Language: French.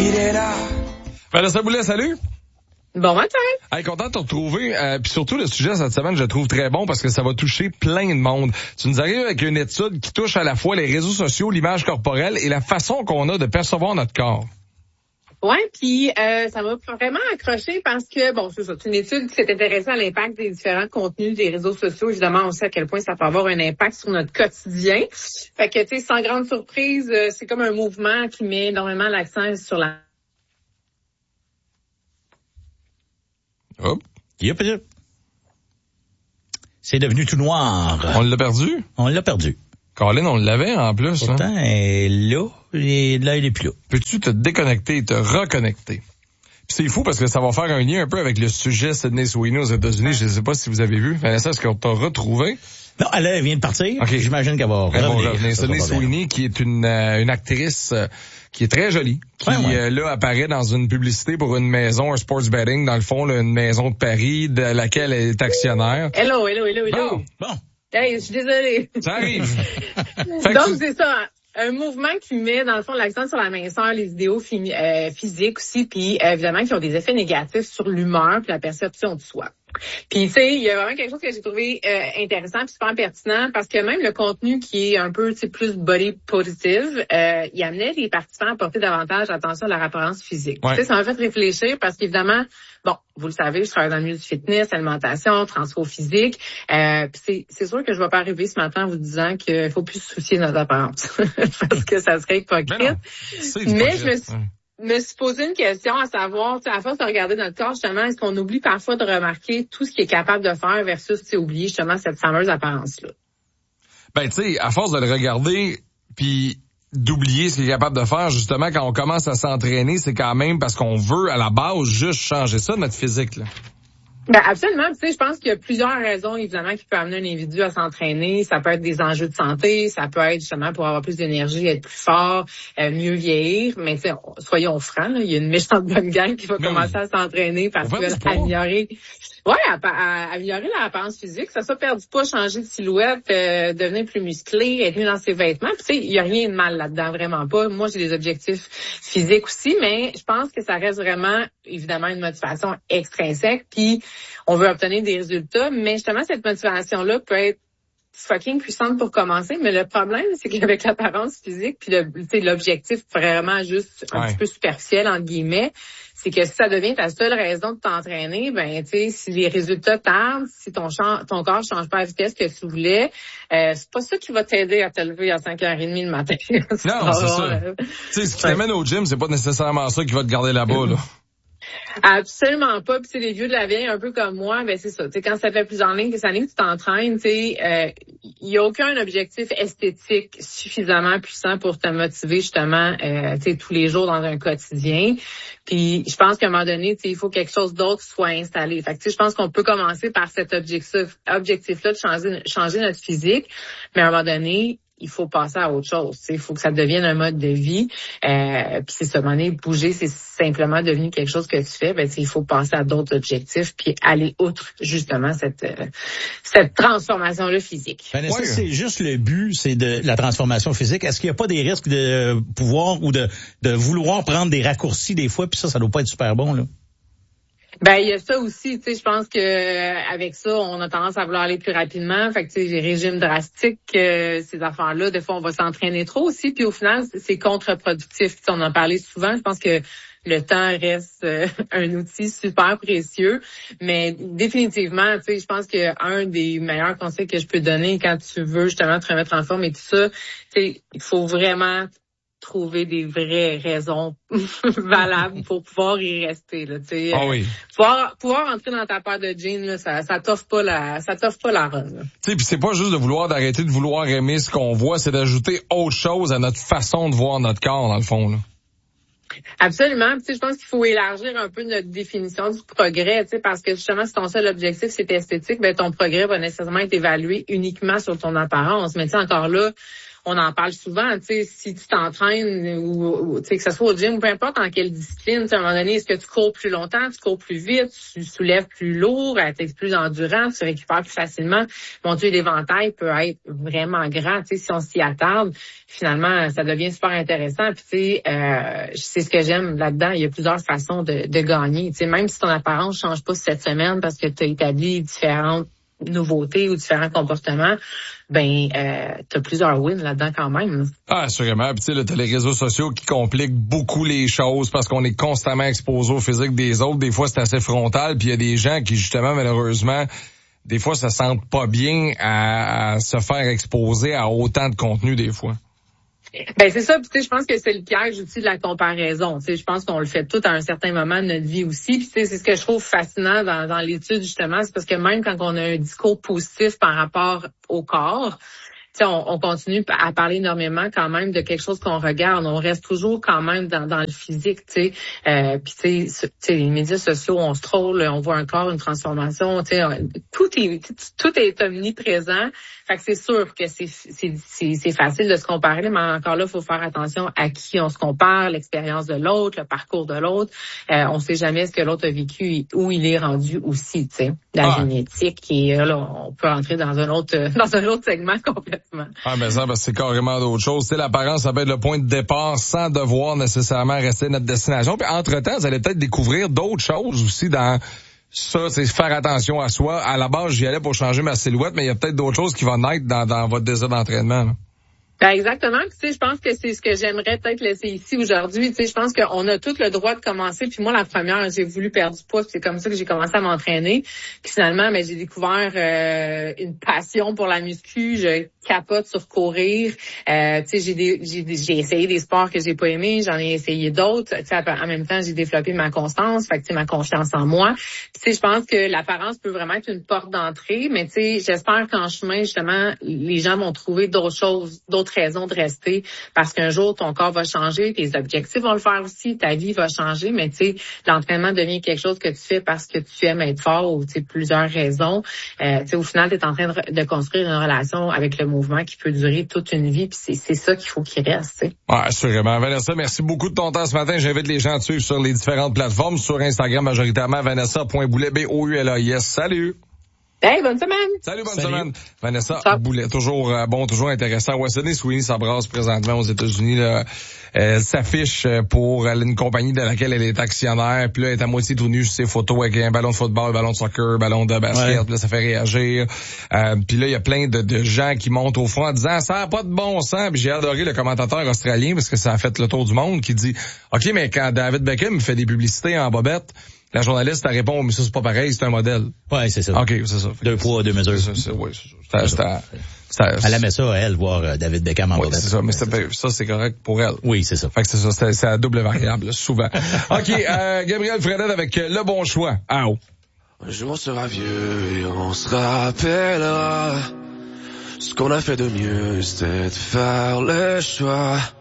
Vanessa Boulet, salut! Bon matin! Hey, content de te retrouver. Puis surtout, le sujet cette semaine, je le trouve très bon parce que ça va toucher plein de monde. Tu nous arrives avec une étude qui touche à la fois les réseaux sociaux, l'image corporelle et la façon qu'on a de percevoir notre corps. Ouais, puis ça m'a vraiment accroché parce que, bon, c'est ça, c'est une étude qui s'est intéressée à l'impact des différents contenus des réseaux sociaux. Évidemment, on sait à quel point ça peut avoir un impact sur notre quotidien. Fait que, tu sais, sans grande surprise, c'est comme un mouvement qui met énormément l'accent sur la... Hop. Yep. C'est devenu tout noir. On l'a perdu? On l'a perdu. Colin, on l'avait en plus. Pourtant, là, il est plus là. Peux-tu te déconnecter et te reconnecter? Puis c'est fou parce que ça va faire un lien un peu avec le sujet Sydney Sweeney aux États-Unis. Je ne sais pas si vous avez vu. Vanessa, est-ce qu'on t'a retrouvé? Non, elle vient de partir. Okay. J'imagine qu'elle va revenir. Sydney Sweeney, qui est une actrice qui est très jolie, qui là apparaît dans une publicité pour une maison, un sports betting, dans le fond, là, une maison de Paris de laquelle elle est actionnaire. Hello. Bon. Hey, je suis désolée. Ça arrive. Donc, c'est ça. Un mouvement qui met, dans le fond, l'accent sur la minceur, les idéaux physiques aussi, puis évidemment qui ont des effets négatifs sur l'humeur puis la perception de soi. Puis, tu sais, il y a vraiment quelque chose que j'ai trouvé intéressant puis super pertinent parce que même le contenu qui est un peu, tu sais, plus body positive, il amenait les participants à porter davantage attention à leur apparence physique. Ouais. Tu sais, ça m'a fait réfléchir parce qu'évidemment, bon, vous le savez, je travaille dans le milieu du fitness, alimentation, transfo physique. Puis c'est sûr que je vais pas arriver ce matin en vous disant qu'il faut plus se soucier de notre apparence parce que ça serait hypocrite. Mais je me suis posé une question à savoir, à force de regarder notre corps, justement, est-ce qu'on oublie parfois de remarquer tout ce qu'il est capable de faire versus oublier justement cette fameuse apparence-là? Ben, tu sais, à force de le regarder, puis d'oublier ce qu'il est capable de faire, justement, quand on commence à s'entraîner, c'est quand même parce qu'on veut, à la base, juste changer ça, notre physique, là. Ben absolument. Tu sais, je pense qu'il y a plusieurs raisons, évidemment, qui peuvent amener un individu à s'entraîner. Ça peut être des enjeux de santé, ça peut être justement pour avoir plus d'énergie, être plus fort, mieux vieillir. Mais tu sais, soyons francs, là, il y a une méchante bonne gang qui va commencer à s'entraîner parce qu'ils veulent améliorer. Ouais, à améliorer l'apparence physique, ça soit perdre du poids, changer de silhouette, devenir plus musclé, être mieux dans ses vêtements. Puis tu sais, il y a rien de mal là-dedans, vraiment pas. Moi, j'ai des objectifs physiques aussi, mais je pense que ça reste vraiment, évidemment, une motivation extrinsèque. Puis on veut obtenir des résultats, mais justement, cette motivation-là peut être fucking puissante pour commencer, mais le problème, c'est qu'avec l'apparence physique, puis l'objectif vraiment juste un petit peu superficiel, entre guillemets, c'est que si ça devient ta seule raison de t'entraîner, ben, tu sais, si les résultats tardent, si ton corps change pas la vitesse que tu voulais, c'est pas ça qui va t'aider à te lever à 5h30 le matin. Non, c'est ça. Tu sais, ce qui t'amène au gym, c'est pas nécessairement ça qui va te garder là-bas, là. Absolument pas. Puis c'est les vieux de la vieille, un peu comme moi, ben c'est ça. Tu sais, quand ça fait plusieurs années que tu t'entraînes, tu sais, il y a aucun objectif esthétique suffisamment puissant pour te motiver justement, tu sais, tous les jours dans un quotidien. Puis je pense qu'à un moment donné, tu sais, il faut quelque chose d'autre soit installé. Fait que tu sais, je pense qu'on peut commencer par cet objectif-là de changer notre physique, mais à un moment donné, il faut passer à autre chose. Il faut que ça devienne un mode de vie. Puis c'est ça, à un moment donné, bouger, c'est simplement devenu quelque chose que tu fais. Ben, il faut passer à d'autres objectifs puis aller outre justement cette transformation-là physique. Vanessa, c'est juste le but, c'est de la transformation physique. Est-ce qu'il n'y a pas des risques de pouvoir ou de vouloir prendre des raccourcis des fois, puis ça doit pas être super bon, là? Ben, il y a ça aussi, tu sais, je pense que avec ça, on a tendance à vouloir aller plus rapidement. Fait que, tu sais, les régimes drastiques, ces affaires-là, des fois, on va s'entraîner trop aussi, puis au final, c'est contre-productif. T'sais, on en parlait souvent, je pense que le temps reste un outil super précieux, mais définitivement, tu sais, je pense que un des meilleurs conseils que je peux donner quand tu veux justement te remettre en forme et tout ça, tu sais, il faut vraiment trouver des vraies raisons valables pour pouvoir y rester, là, tu sais. Oui. Pouvoir entrer dans ta paire de jeans, là, ça t'offre pas la run, là. Tu sais, puis c'est pas juste d'arrêter de vouloir aimer ce qu'on voit, c'est d'ajouter autre chose à notre façon de voir notre corps, dans le fond, là. Absolument. Tu sais, je pense qu'il faut élargir un peu notre définition du progrès, tu sais, parce que justement, si ton seul objectif c'est esthétique, ben ton progrès va nécessairement être évalué uniquement sur ton apparence. Mais tu sais, encore là, on en parle souvent, tu sais, si tu t'entraînes ou tu sais, que ce soit au gym ou peu importe en quelle discipline, à un moment donné, est-ce que tu cours plus longtemps, tu cours plus vite, tu soulèves plus lourd, tu es plus endurant, tu récupères plus facilement. Mon Dieu, l'éventail peut être vraiment grand, tu sais, si on s'y attarde, finalement, ça devient super intéressant. Puis tu sais, c'est ce que j'aime là-dedans, il y a plusieurs façons de gagner. Tu sais, même si ton apparence change pas cette semaine parce que tu as établi différentes nouveautés ou différents comportements, t'as plusieurs wins là-dedans quand même. Ah, assurément. Puis tu sais, là, t'as les réseaux sociaux qui compliquent beaucoup les choses parce qu'on est constamment exposé au physique des autres. Des fois, c'est assez frontal. Puis il y a des gens qui, justement, malheureusement, des fois, se sentent pas bien à se faire exposer à autant de contenu des fois. C'est ça, puis tu sais, je pense que c'est le piège aussi de la comparaison. Tu sais, je pense qu'on le fait tout à un certain moment de notre vie aussi. Puis tu sais, c'est ce que je trouve fascinant dans l'étude justement, c'est parce que même quand on a un discours positif par rapport au corps, tu sais, on continue à parler énormément quand même de quelque chose qu'on regarde. On reste toujours quand même dans le physique, tu sais. Puis tu sais, les médias sociaux, on se troll, on voit un corps, une transformation. Tu sais, tout est omniprésent. Fait que c'est sûr que c'est facile de se comparer, mais encore là, il faut faire attention à qui on se compare, l'expérience de l'autre, le parcours de l'autre. On sait jamais ce que l'autre a vécu et où il est rendu aussi, tu sais. La génétique et là, on peut entrer dans un autre segment complètement. Ah, mais ça, c'est carrément d'autres choses. Tu sais, l'apparence, ça peut être le point de départ sans devoir nécessairement rester notre destination. Puis entre-temps, vous allez peut-être découvrir d'autres choses aussi dans ça, c'est faire attention à soi. À la base, j'y allais pour changer ma silhouette, mais il y a peut-être d'autres choses qui vont naître dans votre désir d'entraînement, là. Exactement. Tu sais, je pense que c'est ce que j'aimerais peut-être laisser ici aujourd'hui. Tu sais, je pense qu'on a tout le droit de commencer. Puis moi, la première, j'ai voulu perdre du poids. C'est comme ça que j'ai commencé à m'entraîner. Puis finalement, j'ai découvert une passion pour la muscu. Je capote sur courir. Tu sais, j'ai essayé des sports que j'ai pas aimés. J'en ai essayé d'autres. Tu sais, en même temps, j'ai développé ma constance. Fait que tu sais, ma confiance en moi. Tu sais, je pense que l'apparence peut vraiment être une porte d'entrée. Mais tu sais, j'espère qu'en chemin, justement, les gens vont trouver d'autres choses, d'autres raisons de rester, parce qu'un jour, ton corps va changer, tes objectifs vont le faire aussi, ta vie va changer, mais tu sais, l'entraînement devient quelque chose que tu fais parce que tu aimes être fort ou tu sais, plusieurs raisons. Tu sais, au final, tu es en train de construire une relation avec le mouvement qui peut durer toute une vie, puis c'est ça qu'il faut qu'il reste, tu sais. Ouais, assurément. Vanessa, merci beaucoup de ton temps ce matin. J'invite les gens à te suivre sur les différentes plateformes, sur Instagram majoritairement, Vanessa.Boulet, Boulais. Salut! Hey, bonne semaine! Salut, bonne semaine. Vanessa Boulet, toujours toujours intéressant. Wesley Sweeney s'embrasse présentement aux États-Unis. Là, s'affiche pour une compagnie de laquelle elle est actionnaire. Puis là, elle est à moitié tout nue sur ses photos avec un ballon de football, un ballon de soccer, un ballon de basket. Ouais. Là, ça fait réagir. Puis là, il y a plein de gens qui montent au front en disant « ça n'a pas de bon sens ». Puis j'ai adoré le commentateur australien parce que ça a fait le tour du monde qui dit « OK, mais quand David Beckham fait des publicités en bobette, la journaliste, elle répond, mais ça, c'est pas pareil, c'est un modèle. » Ouais, c'est ça. OK, c'est ça. 2 poids, 2 mesures. Elle aimait ça, elle, voir David Beckham en bobette. C'est ça, mais ça, c'est correct pour elle. Oui, c'est ça. Fait que c'est ça, c'est à double variable, souvent. OK, Gabriel Fredette avec le bon choix. Ow. Un jour on sera vieux et on se rappellera. Ce qu'on a fait de mieux, c'était de faire le choix.